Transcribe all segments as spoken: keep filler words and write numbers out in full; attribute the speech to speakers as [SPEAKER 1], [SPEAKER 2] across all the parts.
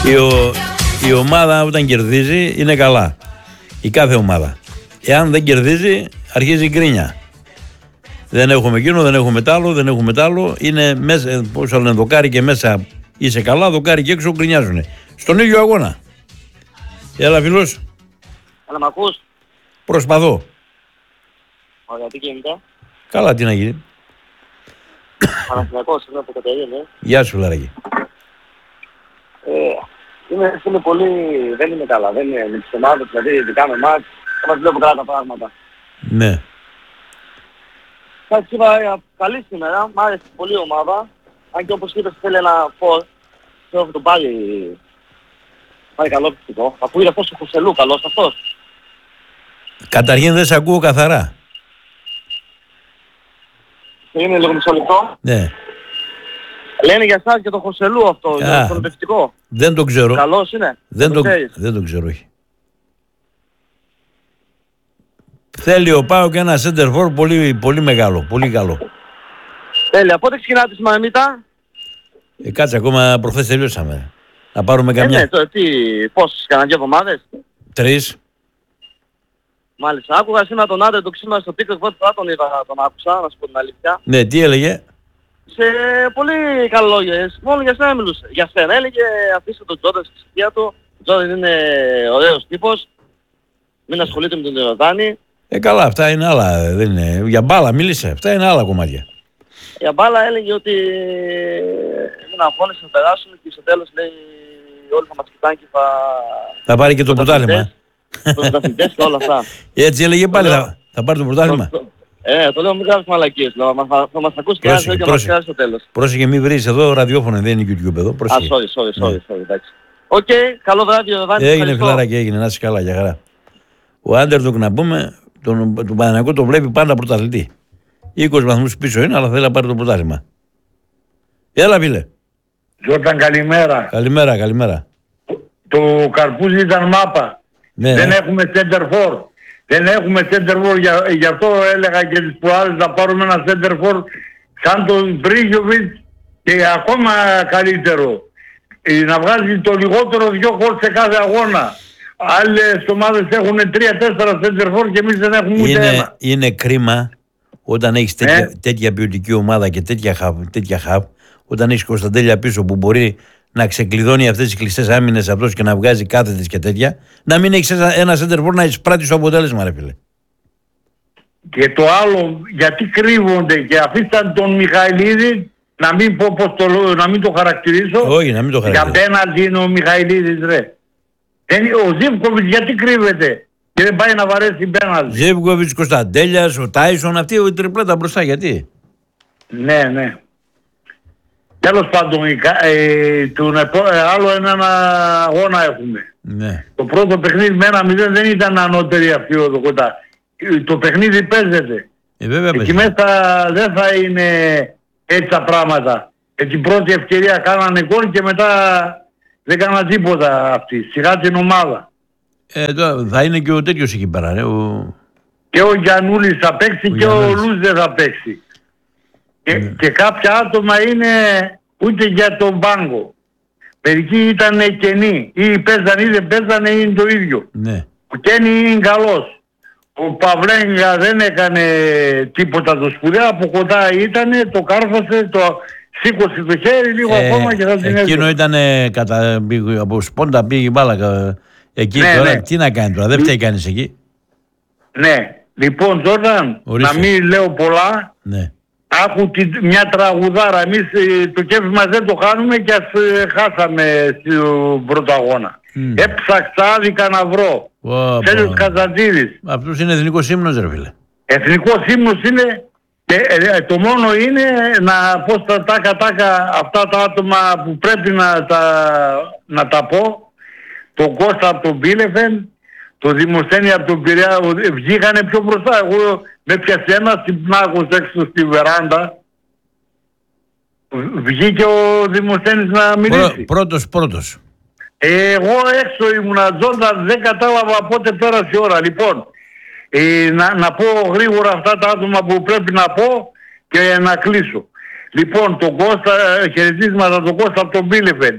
[SPEAKER 1] Η, ο, η ομάδα όταν κερδίζει είναι καλά. Η κάθε ομάδα. Εάν δεν κερδίζει, αρχίζει η γκρίνια. Δεν έχουμε εκείνο, δεν έχουμε τ' άλλο, δεν έχουμε τ' άλλο. Είναι μέσα, πώς λένε, δοκάρι και μέσα είσαι καλά, δοκάρι και έξω γκρινιάζουνε. Στον ίδιο αγώνα. Έλα, φίλος.
[SPEAKER 2] Έλα, μ' ακούς?
[SPEAKER 1] Προσπαθώ.
[SPEAKER 2] Ωραία, τι γίνεται?
[SPEAKER 1] Καλά, τι να γίνει.
[SPEAKER 2] Παναθηναϊκός, είναι από Κατερίνη.
[SPEAKER 1] Γεια σου, Λαράκη.
[SPEAKER 2] Ε, είναι, είναι πολύ, δεν είναι καλά, δεν είναι με τις ομάδες, δηλαδή ειδικά με εμάς, θα μας βλέπω καλά τα πράγματα.
[SPEAKER 1] Ναι.
[SPEAKER 2] Θα είπα, καλή σήμερα, μ' άρεσε πολύ η ομάδα, αν και όπως είπες θέλει ένα φορ, θέλω να το πάρει, πάρει καλό πιστικό. Αφού είναι αυτός ο Χουσελού, καλός αυτός.
[SPEAKER 1] Καταρχήν δεν σε ακούω καθαρά.
[SPEAKER 2] Είναι λίγο μισό λεπτό.
[SPEAKER 1] Ναι.
[SPEAKER 2] Λένε για εσάς και τον Χωσελού αυτό,
[SPEAKER 1] Α,
[SPEAKER 2] για τον επευτικό.
[SPEAKER 1] Δεν το ξέρω.
[SPEAKER 2] Καλός είναι.
[SPEAKER 1] Δεν το,
[SPEAKER 2] ξέρεις.
[SPEAKER 1] δεν το ξέρω, όχι. Θέλει ο Πάο και ένα center for πολύ, πολύ μεγάλο, πολύ καλό.
[SPEAKER 2] Τέλεια. Πότε ξεκινάτε στη Μαναμίτα?
[SPEAKER 1] Ε, κάτσε, ακόμα προχθές τελειώσαμε. Να πάρουμε
[SPEAKER 2] Ε,
[SPEAKER 1] καμιά.
[SPEAKER 2] ναι, τώρα τι, πόσες, κανένα δύο εβδομάδες?
[SPEAKER 1] Τρεις.
[SPEAKER 2] Μάλιστα. Άκουγα σήμερα τον Άντρε το ξύμα στο TikTok, πρώτη φορά τον είδα, τον άκουσα, να σου πω την αλήθεια.
[SPEAKER 1] Ναι, τι έλεγε.
[SPEAKER 2] Σε πολύ καλό λόγια, μόνο για σένα μιλούσε. Για σένα έλεγε, αφήστε τον Τζόρνταν στη ψυχία του. Ο Τζόρνταν είναι ωραίος τύπος. Μην ασχολείται με τον Ιορδάνη.
[SPEAKER 1] Ε, καλά, αυτά είναι άλλα. Δεν είναι. Για μπάλα μίλησε. Αυτά είναι άλλα κομμάτια.
[SPEAKER 2] Για μπάλα έλεγε ότι είναι αγώνες να περάσουν και στο τέλος λέει όλοι θα μας κοιτάνε και θα...
[SPEAKER 1] Θα πάρει και το πρωτάθλημα.
[SPEAKER 2] Πρωταθλητές και όλα αυτά.
[SPEAKER 1] Έτσι έλεγε πάλι, θα, θα πάρει το πρωτάθλημα.
[SPEAKER 2] Ε, το λέω μην γράφεις μαλακίες, θα μας ακούσει και ένας και θα μας κράσει στο τέλος.
[SPEAKER 1] Πρόσεχε, μην βρεις εδώ ραδιόφωνο, δεν είναι YouTube εδώ.
[SPEAKER 2] Α,
[SPEAKER 1] Πρόσεχε.
[SPEAKER 2] sorry, sorry, sorry, sorry, εντάξει. Οκ, καλό βράδυ, Ιωδάνη.
[SPEAKER 1] Έγινε φιλαράκι, έγινε, να είσαι καλά, για χαρά. Ο Άντερντοκ να πούμε, τον, τον Παναθηναϊκό το βλέπει πάντα πρωταθλητή. είκοσι βαθμούς πίσω είναι, αλλά θέλει να πάρει το πρωτάθλημα. Έλα, φίλε.
[SPEAKER 3] Τζόρταν, καλημέρα.
[SPEAKER 1] Καλημέρα, καλημέρα.
[SPEAKER 3] Το Καρπούζι ήταν μάπα.
[SPEAKER 1] Ναι,
[SPEAKER 3] δεν
[SPEAKER 1] ναι.
[SPEAKER 3] έχουμε center for. Δεν έχουμε center for. Για, γι' αυτό έλεγα και τις προάλλες να πάρουμε ένα center for σαν τον Μπρίγιοβιτς και ακόμα καλύτερο. Ε, να βγάζει το λιγότερο δυο γκολ σε κάθε αγώνα. Άλλες ομάδες έχουν τρία τέσσερα center for και εμείς δεν έχουμε ούτε
[SPEAKER 1] Είναι,
[SPEAKER 3] ένα.
[SPEAKER 1] είναι κρίμα όταν έχεις τέτοια,
[SPEAKER 3] Ε?
[SPEAKER 1] τέτοια ποιοτική ομάδα και τέτοια χαβ, τέτοια χαβ, όταν έχεις Κωνσταντέλια πίσω που μπορεί να ξεκλειδώνει αυτές τις κλειστές άμυνες αυτός και να βγάζει κάθετες και τέτοια, να μην έχεις ένα center for να εισπράττεις το αποτέλεσμα, ρε φίλε.
[SPEAKER 3] Και το άλλο, γιατί κρύβονται και αφήσαν τον Μιχαηλίδη, να μην πω πώς το, να μην το χαρακτηρίσω.
[SPEAKER 1] Όχι, να μην το
[SPEAKER 3] Για
[SPEAKER 1] χαρακτηρίσω.
[SPEAKER 3] πέναλτι είναι ο Μιχαηλίδης, ρε. Δεν, ο Ζίβκοβιτς γιατί κρύβεται και δεν πάει να βαρέσει πέναλτι.
[SPEAKER 1] Ζεύκοβιτς, Κωνσταντέλιας, ο Τάισον, αυτοί η τριπλέτα μπροστά, γιατί.
[SPEAKER 3] Ναι, ναι. Τέλος πάντων, ε, τον, ε, άλλο έναν αγώνα έχουμε.
[SPEAKER 1] Ναι.
[SPEAKER 3] Το πρώτο παιχνίδι με ένα μηδέν δεν ήταν ανώτερη αυτή ο κοντά. Το παιχνίδι παίζεται.
[SPEAKER 1] Ε, βέβαια,
[SPEAKER 3] Εκεί
[SPEAKER 1] παιδί.
[SPEAKER 3] μέσα δεν θα είναι έτσι τα πράγματα. Ε, την πρώτη ευκαιρία κάνανε γκολ και μετά δεν κάνανε τίποτα αυτοί. Σιγά την ομάδα.
[SPEAKER 1] Ε, τώρα θα είναι και ο τέτοιος εκεί πέρα, ρε, ο...
[SPEAKER 3] Και ο Γιαννούλης θα παίξει
[SPEAKER 1] Ο
[SPEAKER 3] και ο
[SPEAKER 1] Γιαννούλης.
[SPEAKER 3] Λούς δεν θα παίξει. Και,
[SPEAKER 1] Ναι.
[SPEAKER 3] και κάποια άτομα είναι ούτε για τον πάγκο. Μερικοί ήταν κενοί. Ή παίζανε ή δεν παίζανε ή είναι το ίδιο.
[SPEAKER 1] Ναι.
[SPEAKER 3] Ο Κένι είναι καλός. Ο Παυλέγκα δεν έκανε τίποτα το σπουδαίο. Από κοντά ήτανε, το κάρφωσε, το σήκωσε το χέρι λίγο
[SPEAKER 1] Ε,
[SPEAKER 3] ακόμα και θα την
[SPEAKER 1] εκείνο
[SPEAKER 3] έσωσε.
[SPEAKER 1] ήταν κατά, πήγε- από σπόντα πήγε η μπάλα κα- εκεί
[SPEAKER 3] Ναι,
[SPEAKER 1] τώρα.
[SPEAKER 3] ναι.
[SPEAKER 1] Τι να κάνει τώρα, δεν φταίει κανείς εκεί.
[SPEAKER 3] Ναι. Λοιπόν, Τζόρνταν,
[SPEAKER 1] Ορίστε.
[SPEAKER 3] να μην λέω πολλά.
[SPEAKER 1] Ναι.
[SPEAKER 3] Άκου τη, μια τραγουδάρα. Εμείς ε, το κέφι μας δεν το χάνουμε και ας ε, χάσαμε στον πρώτο αγώνα.
[SPEAKER 1] Μμ.
[SPEAKER 3] Έψαξα άδικα να βρω.
[SPEAKER 1] Ω,
[SPEAKER 3] Τέλος
[SPEAKER 1] πω.
[SPEAKER 3] Καζαντζίδης.
[SPEAKER 1] Αυτός είναι εθνικός ύμνος, ρε φίλε.
[SPEAKER 3] Εθνικός ύμνος είναι και ε, το μόνο είναι να πω στα τάκα τάκα αυτά τα άτομα που πρέπει να τα, να τα πω. Τον Κώστα από τον Μπίλεφεν, τον Δημοσθένη από τον Πειραιά, ο- βγήκανε πιο μπροστά. Εγώ με πιασε ένας συμπνάκος έξω στη βεράντα. Β- Βγήκε ο Δημοσθένης να μιλήσει.
[SPEAKER 1] Πρω, πρώτος, πρώτος.
[SPEAKER 3] Εγώ έξω ήμουνα, Τζόρνταν, δεν κατάλαβα πότε πέρασε η ώρα. Λοιπόν, ε, να, να πω γρήγορα αυτά τα άτομα που πρέπει να πω και να κλείσω. Λοιπόν, τον Κώστα, ε, χαιρετίσματα τον Κώστα από τον Μπίλεφεν,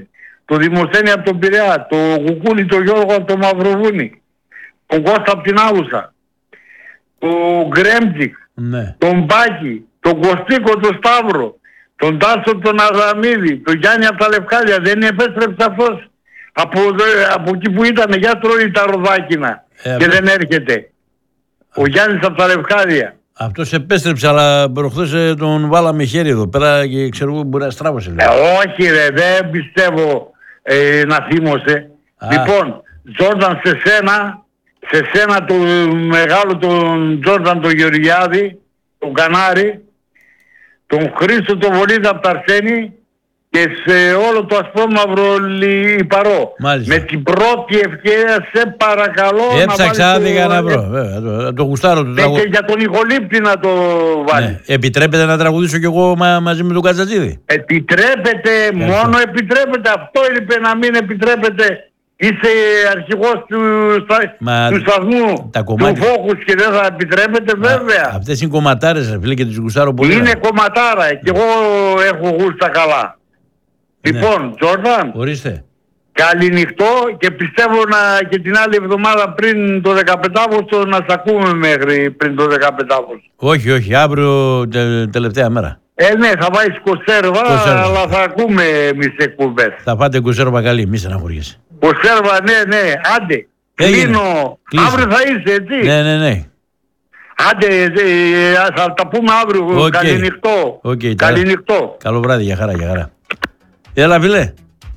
[SPEAKER 3] το Δημοσθένη από τον Πειραιά, το Κουκούλη, το Γιώργο από το Μαυροβούνι, τον Κώστα από την Άλουσα, τον Γκρέμτζικ,
[SPEAKER 1] Ναι.
[SPEAKER 3] τον Μπάκη, τον Κωστίκο, τον Σταύρο, τον Τάσο, τον Αδαμίδη, τον Γιάννη από τα Λευκάλια. Δεν επέστρεψε αυτός από, από εκεί που ήταν, για τρώει τα ροδάκινα
[SPEAKER 1] Ε,
[SPEAKER 3] και
[SPEAKER 1] αυτό-
[SPEAKER 3] δεν έρχεται. Ο Γιάννης από τα Λευκάλια.
[SPEAKER 1] Αυτός επέστρεψε, αλλά προχθές ε, τον βάλαμε χέρι εδώ πέρα και ξέρω εγώ μπορεί να στράβωσε.
[SPEAKER 3] Ε, όχι ρε, δεν πιστεύω ε, να θύμωσε.
[SPEAKER 1] Α.
[SPEAKER 3] Λοιπόν, Τζόρνταν σε σένα, σε σένα το μεγάλο τον Τζόρνταν τον Γεωργιάδη, τον Κανάρη, τον Χρήστο τον Βολίδα από τα Αρσένη και σε όλο το ασπρόμαυρο λιπαρό.
[SPEAKER 1] Μάλιστα.
[SPEAKER 3] Με την πρώτη ευκαιρία σε παρακαλώ
[SPEAKER 1] Έψαξα
[SPEAKER 3] να
[SPEAKER 1] άδεικα
[SPEAKER 3] βάλεις
[SPEAKER 1] να
[SPEAKER 3] το...
[SPEAKER 1] βρω. Βέβαια, το, το γουστάρω του
[SPEAKER 3] Ναι,
[SPEAKER 1] τραγούδι.
[SPEAKER 3] και για τον Ιχολήπτη να το βάλει.
[SPEAKER 1] Ναι. Επιτρέπεται να τραγουδήσω κι εγώ μα, μαζί με τον Κατζατζίδη.
[SPEAKER 3] Επιτρέπεται, μόνο επιτρέπεται. Αυτό είπε να μην επιτρέπεται. Είσαι αρχηγός του, στα,
[SPEAKER 1] Μα
[SPEAKER 3] του σταθμού
[SPEAKER 1] τα
[SPEAKER 3] του
[SPEAKER 1] κομμάτια-
[SPEAKER 3] Focus και δεν θα επιτρέπεται βέβαια.
[SPEAKER 1] Αυτές είναι κομματάρες, ρε φίλε, και τις γουστάρω πολύ.
[SPEAKER 3] Είναι κομματάρα και εγώ έχω γούστα καλά.
[SPEAKER 1] Ναι.
[SPEAKER 3] Λοιπόν, Τζόρνταν,
[SPEAKER 1] Ορίστε.
[SPEAKER 3] καληνυχτό και πιστεύω να και την άλλη εβδομάδα πριν το δεκαπέντε Αύγουστο να σ' ακούμε μέχρι πριν το δεκαπέντε Αύγουστο.
[SPEAKER 1] Όχι, όχι, αύριο τε, τελευταία μέρα.
[SPEAKER 3] Ε, ναι, θα βάζεις κονσέρβα,
[SPEAKER 1] Κονσέρβα.
[SPEAKER 3] αλλά θα ακούμε εμείς εκπομπές.
[SPEAKER 1] Θα πάτε κονσέρβα καλή, μη στεναχωριέσαι.
[SPEAKER 3] Κονσέρβα, ναι, ναι, άντε.
[SPEAKER 1] Έγινε.
[SPEAKER 3] Κλείνω.
[SPEAKER 1] Κλείσε.
[SPEAKER 3] Αύριο θα είσαι, έτσι.
[SPEAKER 1] Ναι, ναι, ναι.
[SPEAKER 3] Άντε, ε, θα τα πούμε αύριο.
[SPEAKER 1] Οκ.
[SPEAKER 3] Καληνυχτό.
[SPEAKER 1] Οκ, τα-
[SPEAKER 3] Καληνυχτό.
[SPEAKER 1] Καλό βράδυ, για χαρά, για χαρά. Έλα, φίλε.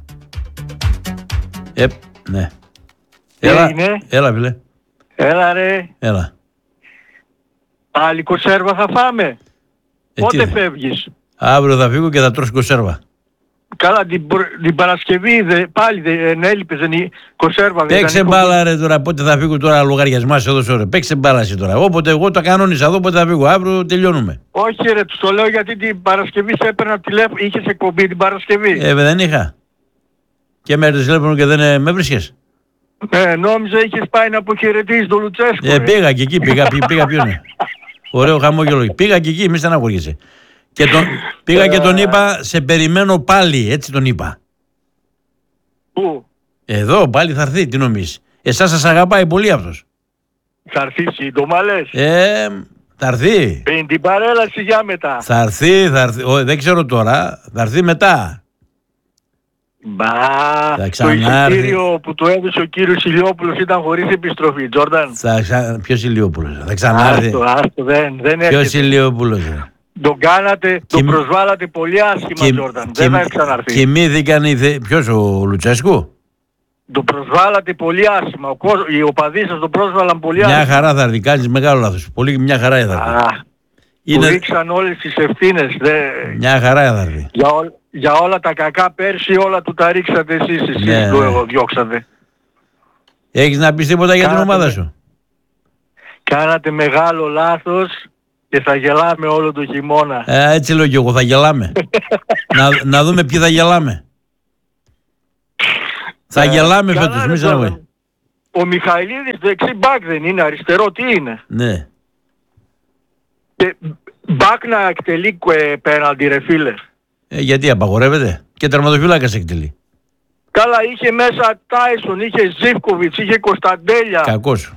[SPEAKER 1] Ε, ναι. Έλα,
[SPEAKER 4] έγινε?
[SPEAKER 1] έλα, φίλε.
[SPEAKER 4] Έλα ρε,
[SPEAKER 1] Έλα.
[SPEAKER 4] άλλη κονσέρβα θα φάμε.
[SPEAKER 1] Ε,
[SPEAKER 4] Πότε
[SPEAKER 1] τι-
[SPEAKER 4] φεύγεις?
[SPEAKER 1] Αύριο θα φύγω και θα τρώσω κονσέρβα.
[SPEAKER 4] Καλά, την, προ- την Παρασκευή δε, πάλι δεν έλειπες, δεν η κονσέρβα. δεν
[SPEAKER 1] Παίξε
[SPEAKER 4] ήταν η
[SPEAKER 1] μπάλα, ρε, τώρα. Πότε θα φύγω τώρα, λογαριασμά εδώ σε ώρα. Παίξε μπάλα εσύ τώρα. Όποτε εγώ το κανόνισα εδώ, πότε θα φύγω. Αύριο τελειώνουμε.
[SPEAKER 4] Όχι ρε, τους το λέω γιατί την Παρασκευή σε έπαιρνα τηλέφωνο, είχες εκπομπή την Παρασκευή.
[SPEAKER 1] Ε, δεν είχα. Και με τηλέφωνο και δεν ε, με βρίσκες.
[SPEAKER 4] Ε, νόμιζα είχες πάει να αποχαιρετήσεις τον Λουτσέσκο.
[SPEAKER 1] Ε,
[SPEAKER 4] ρε.
[SPEAKER 1] πήγα και εκεί, πήγα, πήγα, πήγα ποιον είναι. Ωραίο χαμόγελο. Πήγα και εκεί, μη στεναχωριέσαι. Και τον, πήγα και τον είπα, σε περιμένω πάλι, έτσι τον είπα.
[SPEAKER 4] Πού?
[SPEAKER 1] Εδώ πάλι θα έρθει, τι νομίζεις. Εσάς σας αγαπάει πολύ αυτός.
[SPEAKER 4] Θα έρθει σύντομα λες.
[SPEAKER 1] Ε, θα έρθει.
[SPEAKER 4] Πριν την παρέλαση για μετά.
[SPEAKER 1] Θα έρθει, θα έρθει. Ω, δεν ξέρω τώρα, θα έρθει μετά.
[SPEAKER 4] Μπα,
[SPEAKER 1] Θα
[SPEAKER 4] το
[SPEAKER 1] ξανάρθει.
[SPEAKER 4] εισιτήριο που του έδωσε ο κύριος Ηλιόπουλος ήταν χωρίς επιστροφή, Τζόρνταν.
[SPEAKER 1] Θα ξα... Ποιος Ηλιόπουλος, θα ξανάρθει.
[SPEAKER 4] Άστο, άστο, δεν, δεν
[SPEAKER 1] Ποιος
[SPEAKER 4] έρχεται.
[SPEAKER 1] Ηλιόπουλος. ρε.
[SPEAKER 4] Τον κάνατε, τον
[SPEAKER 1] Κοιμ-
[SPEAKER 4] προσβάλατε πολύ άσχημα,
[SPEAKER 1] Κοιμ-
[SPEAKER 4] Τζόρνταν. Δεν θα
[SPEAKER 1] κοιμ-
[SPEAKER 4] ξαναρθεί.
[SPEAKER 1] Κοιμήθηκαν οι θε... Ποιος, ο Λουτσέσκου.
[SPEAKER 4] Τον προσβάλατε πολύ άσχημα. Ο κόσμος, οι οπαδοί σας τον πρόσβαλαν πολύ
[SPEAKER 1] Μια
[SPEAKER 4] άσχημα.
[SPEAKER 1] χαρά θα έρθει, κάνεις μεγάλο λάθος. Πολύ μια χαρά θα έρθει.
[SPEAKER 4] Α, του
[SPEAKER 1] Είναι...
[SPEAKER 4] ρίξαν όλες τις ευθύνες. Δε...
[SPEAKER 1] Μια χαρά θα έρθει.
[SPEAKER 4] Για, ό, για όλα τα κακά πέρσι όλα του τα ρίξατε εσείς. Εσείς
[SPEAKER 1] Ναι,
[SPEAKER 4] του
[SPEAKER 1] ναι.
[SPEAKER 4] εγώ διώξατε.
[SPEAKER 1] Έχεις να πεις τίποτα για την
[SPEAKER 4] Κάνατε
[SPEAKER 1] ομάδα
[SPEAKER 4] με-
[SPEAKER 1] σου.
[SPEAKER 4] Κάνατε μεγάλο λάθος και θα γελάμε όλο το χειμώνα.
[SPEAKER 1] Ε, έτσι λέω και εγώ, θα γελάμε. να, να δούμε ποιοι θα γελάμε. Θα
[SPEAKER 4] Ε,
[SPEAKER 1] γελάμε
[SPEAKER 4] καλά,
[SPEAKER 1] φέτος,
[SPEAKER 4] ρε,
[SPEAKER 1] μη σε
[SPEAKER 4] Τζόρνταν.
[SPEAKER 1] αναγωγεί.
[SPEAKER 4] Ο Μιχαηλίδης δεξί μπακ δεν είναι, αριστερό τι είναι.
[SPEAKER 1] Ναι.
[SPEAKER 4] Και μπακ να εκτελεί ε, πέναλτι ρε φίλε.
[SPEAKER 1] Ε, γιατί απαγορεύεται. Και τερματοφύλακας εκτελεί.
[SPEAKER 4] Καλά είχε μέσα Τάισον, είχε Ζίβκοβιτς, είχε Κωνσταντέλια.
[SPEAKER 1] Κακός.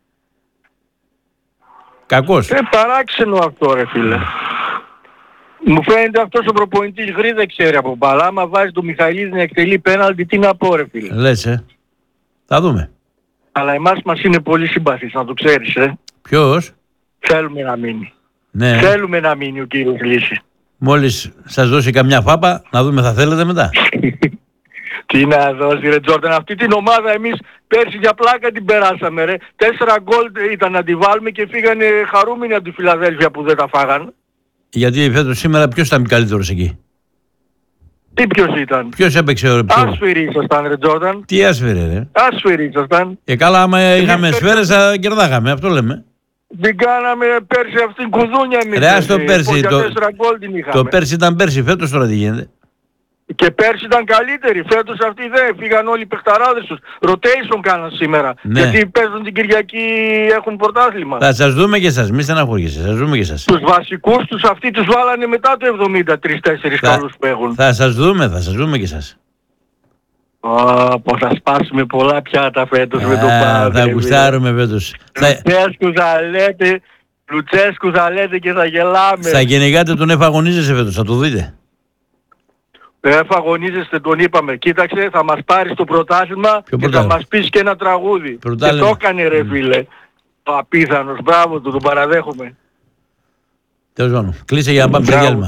[SPEAKER 1] Κακός.
[SPEAKER 4] Ε, παράξενο αυτό ρε φίλε. Μου φαίνεται αυτός ο προπονητής γρή δεν ξέρει από μπάλα. Άμα βάζει τον Μιχαηλίδη να εκτελεί πέναλτι, τι να πω ρε φίλε.
[SPEAKER 1] Λες, ε. Θα δούμε.
[SPEAKER 4] Αλλά εμάς μας είναι πολύ συμπαθής, να το ξέρεις ε.
[SPEAKER 1] Ποιος.
[SPEAKER 4] Θέλουμε να μείνει.
[SPEAKER 1] Ναι.
[SPEAKER 4] Θέλουμε να μείνει ο κύριος Λύση.
[SPEAKER 1] Μόλις σας δώσει καμιά φάπα, να δούμε θα θέλετε μετά.
[SPEAKER 4] Τι να δώσει ρε Τζόρνταν, αυτή την ομάδα εμείς πέρσι για πλάκα την περάσαμε ρε. Τέσσερα γκολ ήταν να τη βάλουμε και φύγανε χαρούμενοι από τη Φιλαδέλφια που δεν τα φάγαν.
[SPEAKER 1] Γιατί φέτος σήμερα ποιος ήταν καλύτερος εκεί.
[SPEAKER 4] Τι ποιος ήταν.
[SPEAKER 1] Ποιος έπαιξε ο πιο...
[SPEAKER 4] Άσφυροι ήσασταν ρε Τζόρνταν.
[SPEAKER 1] Τι άσφαιρε ρε.
[SPEAKER 4] Άσφυροι ήσασταν.
[SPEAKER 1] Ε, καλά, άμα είχαμε
[SPEAKER 4] πέρσι-
[SPEAKER 1] σφαίρες θα κερδάγαμε, αυτό λέμε.
[SPEAKER 4] Την κάναμε πέρσι αυτήν κουδούνια εμείς.
[SPEAKER 1] Ρε, ας το
[SPEAKER 4] έτσι.
[SPEAKER 1] πέρσι,
[SPEAKER 4] Για
[SPEAKER 1] το-
[SPEAKER 4] τέσσερα γκολ την είχαμε.
[SPEAKER 1] Το πέρσι ήταν πέρσι, φέτος τώρα τι γίνεται.
[SPEAKER 4] Και πέρσι ήταν καλύτεροι. Φέτος αυτοί δεν φύγαν όλοι οι παιχταράδες τους. Rotation κάναν σήμερα.
[SPEAKER 1] Ναι.
[SPEAKER 4] Γιατί παίζουν την Κυριακή, έχουν πρωτάθλημα.
[SPEAKER 1] Θα σας δούμε και εσάς, μη στεναχωριέσαι, σας δούμε και εσάς.
[SPEAKER 4] Τους βασικούς τους αυτοί τους βάλανε μετά το εβδομήντα, τρεις τέσσερις
[SPEAKER 1] Θα-
[SPEAKER 4] καλούς που έχουν.
[SPEAKER 1] Θα σας δούμε, θα σας δούμε και εσάς.
[SPEAKER 4] Πω θα σπάσουμε πολλά πιάτα φέτος με τον Πάο.
[SPEAKER 1] Θα γουστάρουμε φέτος.
[SPEAKER 4] Λουτσέσκου θα λέτε, Λουτσέσκου θα λέτε και θα γελάμε.
[SPEAKER 1] Θα γενικάτε τον εφαγωνίζεσαι φέτος, θα το δείτε.
[SPEAKER 4] Εφαγωνίζεστε, τον είπαμε. Κοίταξε, θα μας πάρεις το πρωτάθλημα και θα μας πεις και ένα τραγούδι.
[SPEAKER 1] Πρωτάλημα.
[SPEAKER 4] Και το έκανε ρε φίλε. Ο απίθανος, μπράβο του, τον παραδέχομαι.
[SPEAKER 1] Τέλος πάντων, κλείσε για να πάμε σε διάλειμμα.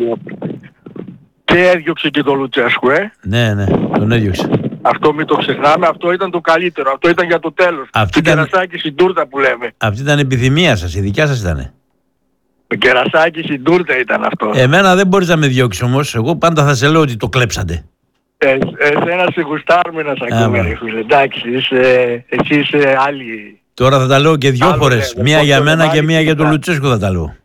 [SPEAKER 4] Και έδιωξε και τον Λουτσέσκου, ε.
[SPEAKER 1] Ναι, ναι, τον έδιωξε.
[SPEAKER 4] Αυτό μην το ξεχνάμε, αυτό ήταν το καλύτερο. Αυτό ήταν για το τέλος.
[SPEAKER 1] Αυτή
[SPEAKER 4] το
[SPEAKER 1] ήταν...
[SPEAKER 4] κερασάκι στην τούρτα που λέμε.
[SPEAKER 1] Αυτή ήταν επιθυμία σας, η δικιά σας ήτανε.
[SPEAKER 4] Το κερασάκι στην τούρτα ήταν αυτό.
[SPEAKER 1] Εμένα δεν μπορείς να με διώξεις όμως. Εγώ πάντα θα σε λέω ότι το κλέψατε.
[SPEAKER 4] Ε, εσένα σε γουστάρουμε να σ' ακούμε, ρε φίλε. Εντάξει, είσαι, εσύ είσαι άλλη.
[SPEAKER 1] Τώρα θα τα λέω και δυο φορές.
[SPEAKER 4] Ναι,
[SPEAKER 1] μία για μένα και μία για τον
[SPEAKER 4] τα...
[SPEAKER 1] Λουτσέσκου θα τα λέω.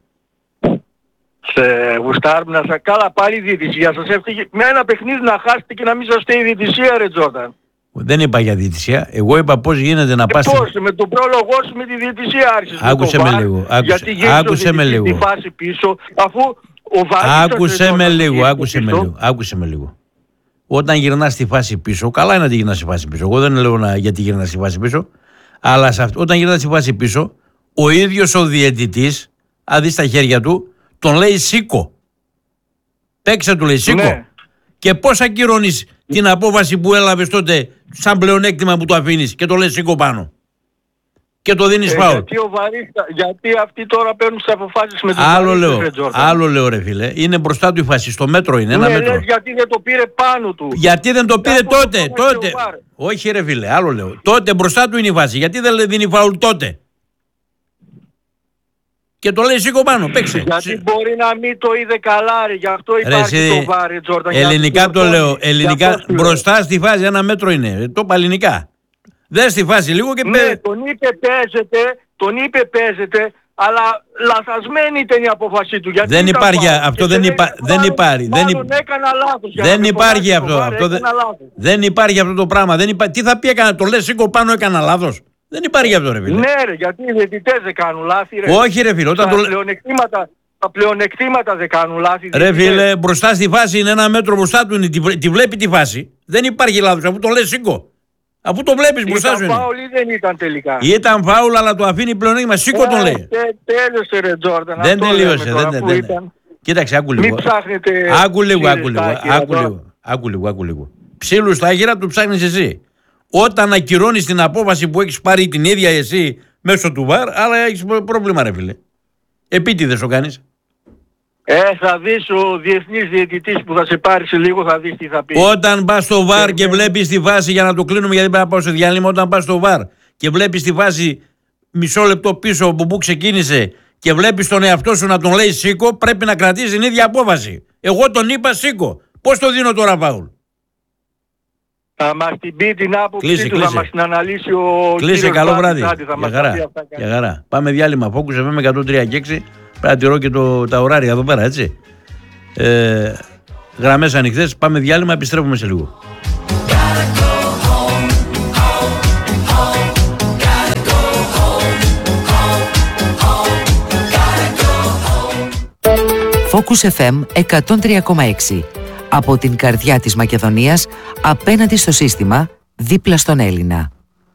[SPEAKER 4] Σε γουστάρουμε να σας... Καλά πάλι η διαιτησία σας έφυγε. Με ένα παιχνίδι να χάσετε και να μην σας φταίει η διαιτησία, ρε Τζόρταν.
[SPEAKER 1] Δεν είπα για διαιτησία. Εγώ είπα πώς γίνεται να
[SPEAKER 4] και
[SPEAKER 1] πας...
[SPEAKER 4] Πώς, με τον πρόλογό σου με τη διαιτησία άρχισες.
[SPEAKER 1] Άκουσε με, με λίγο. Άκουσε,
[SPEAKER 4] γιατί
[SPEAKER 1] άκουσε με λίγο.
[SPEAKER 4] Τη φάση πίσω, αφού ο Βάρης...
[SPEAKER 1] Άκουσε με λίγο, άκουσε με λίγο. Άκουσε με λίγο. Όταν γυρνάς στη φάση πίσω, καλά είναι να τη γυρνάς στη φάση πίσω. Εγώ δεν λέω να, γιατί γυρνάς στη φάση πίσω. Αλλά σε αυτό, όταν γυρνάς στη φάση πίσω, ο ίδιος ο διαιτητής, αν δεις τα χέρια του, τον λέει σήκω. Παίξε του λέει σήκω. Ναι. Και πώς ακυρώνεις την απόφαση που έλαβες τότε σαν πλεονέκτημα που το αφήνεις και το λες σήκω πάνω. Και το δίνεις ε, φάουλ.
[SPEAKER 4] Γιατί, ο Βαρίστα, γιατί αυτοί τώρα παίρνουν τις αποφάσεις με τον
[SPEAKER 1] άλλο λέω, άλλο λέω ρε φίλε. Είναι μπροστά του η φάση. Στο μέτρο είναι. Ένα
[SPEAKER 4] ναι,
[SPEAKER 1] μέτρο.
[SPEAKER 4] Λες, γιατί δεν το πήρε πάνω του.
[SPEAKER 1] Γιατί δεν το πήρε τότε. τότε. Όχι ρε φίλε. Άλλο λέω. Τότε μπροστά του είναι η φάση. Γιατί δεν δίνει φάουλ τότε. Και το λέει σήκω πάνω, παίξε.
[SPEAKER 4] Γιατί μπορεί να μην το είδε καλά, ρε, γι' αυτό υπάρχει ρε, το βάρη, Τζόρταν.
[SPEAKER 1] Ελληνικά το λέω, ελληνικά μπροστά στη φάση ένα μέτρο είναι, το είπα ελληνικά. Δες στη φάση λίγο και
[SPEAKER 4] ναι,
[SPEAKER 1] πέ...
[SPEAKER 4] τον είπε παίζεται, τον είπε παίζεται, αλλά λαθασμένη ήταν η απόφασή του. Γιατί
[SPEAKER 1] δεν υπάρχει, αυτό δεν, υπά, δεν υπάρχει.
[SPEAKER 4] Δεν,
[SPEAKER 1] υπά... δεν υπάρχει αυτό,
[SPEAKER 4] βάρη,
[SPEAKER 1] αυτό δεν, δεν υπάρχει αυτό το πράγμα. Δεν υπά... Τι θα πει έκανα, το λες σήκω πάνω έκανα λάθος. Δεν υπάρχει αυτό ρε φίλε.
[SPEAKER 4] Ναι ρε, γιατί οι διαιτητές δεν κάνουν λάθη ρε.
[SPEAKER 1] Όχι ρε φίλε. Όταν
[SPEAKER 4] τα,
[SPEAKER 1] το...
[SPEAKER 4] πλεονεκτήματα, τα πλεονεκτήματα δεν κάνουν λάθη.
[SPEAKER 1] Ρε φίλε, μπροστά στη φάση είναι ένα μέτρο μπροστά του, είναι, τη, τη βλέπει τη φάση. Δεν υπάρχει λάθος, αφού το λες σήκω. Αφού το βλέπεις μπροστά σου είναι.
[SPEAKER 4] Ήταν φάουλ ή δεν ήταν τελικά.
[SPEAKER 1] Ήταν φάουλ αλλά το αφήνει πλεονέκτημα, σήκω τον λέει.
[SPEAKER 4] Τέλειωσε ρε Τζόρταν.
[SPEAKER 1] Δεν τελείωσε, δεν τελείωσε. Κοίταξε, άκου λίγο.
[SPEAKER 4] Μην ψάχνετε...
[SPEAKER 1] Άκου λίγο, άκου λίγο, άκου λίγο, άκου λίγο, άκου λίγο. Ψήλου στα γύρα του ψάχνεις εσύ. Όταν ακυρώνεις την απόφαση που έχεις πάρει την ίδια εσύ μέσω του βαρ, αλλά έχεις πρόβλημα ρε φίλε. Επίτηδες το κάνεις.
[SPEAKER 4] Ε, θα δεις ο διεθνής διαιτητής που θα σε πάρει σε λίγο, θα δεις τι θα πει.
[SPEAKER 1] Όταν πας στο βαρ και βλέπεις τη φάση, για να το κλείνουμε γιατί πρέπει να πάω σε διάλειμμα, όταν πας στο βαρ και βλέπεις τη φάση μισό λεπτό πίσω από που ξεκίνησε και βλέπεις τον εαυτό σου να τον λέει σήκω, πρέπει να κρατήσεις την ίδια απόφαση. Εγώ τον είπα σήκω. Πώς το δίνω τώρα φάουλ.
[SPEAKER 4] Θα μας την πει την άποψή
[SPEAKER 1] κλείσε,
[SPEAKER 4] του,
[SPEAKER 1] κλείσε.
[SPEAKER 4] θα μας την αναλύσει ο
[SPEAKER 1] κλείσε,
[SPEAKER 4] κύριος
[SPEAKER 1] καλό
[SPEAKER 4] Βάρης,
[SPEAKER 1] βράδυ.
[SPEAKER 4] Θα
[SPEAKER 1] για, χαρά. για χαρά. Πάμε διάλειμμα. Focus εφ εμ εκατόν τρία και έξι. Πρέπει να τηρώ και το, τα ωράρια εδώ πέρα, έτσι. Ε, γραμμές ανοιχτές. Πάμε διάλειμμα, επιστρέφουμε σε λίγο.
[SPEAKER 5] Focus εφ εμ εκατόν τρία κόμμα έξι. Από την καρδιά της Μακεδονίας, απέναντι στο σύστημα, δίπλα στον Έλληνα.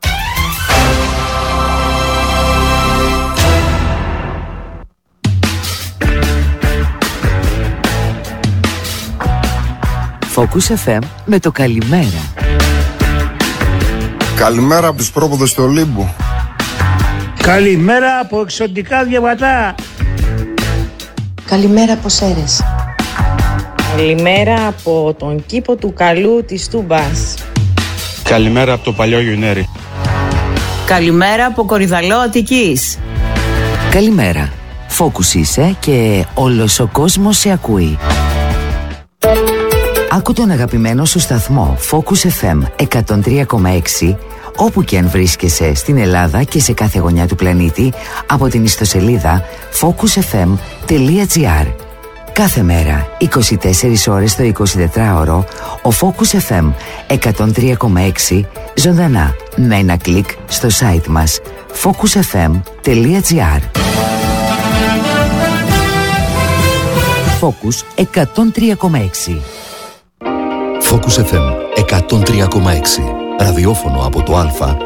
[SPEAKER 5] Focus εφ εμ με το καλημέρα.
[SPEAKER 6] Καλημέρα από τους πρόποδες του Ολύμπου.
[SPEAKER 7] Καλημέρα από εξωτικά διαβατά.
[SPEAKER 8] Καλημέρα από Σέρες.
[SPEAKER 9] Καλημέρα από τον κήπο του Καλού της Τούμπας.
[SPEAKER 10] Καλημέρα από το παλιό Γιουνέρι.
[SPEAKER 11] Καλημέρα από Κορυδαλό Αττικής.
[SPEAKER 5] Καλημέρα. Focus είσαι και όλος ο κόσμος σε ακούει. Άκου τον αγαπημένο σου σταθμό Focus εφ εμ εκατόν τρία κόμμα έξι όπου και αν βρίσκεσαι στην Ελλάδα και σε κάθε γωνιά του πλανήτη από την ιστοσελίδα focus εφ εμ τελεία τζι άρ. Κάθε μέρα, είκοσι τέσσερις ώρες το εικοσιτετράωρο, ο Focus εφ εμ εκατόν τρία κόμμα έξι ζωντανά με ένα κλικ στο site μας focus εφ εμ τελεία τζι άρ. Focus εκατόν τρία κόμμα έξι.
[SPEAKER 8] Focus εφ εμ εκατόν τρία κόμμα έξι. Ραδιόφωνο από το Α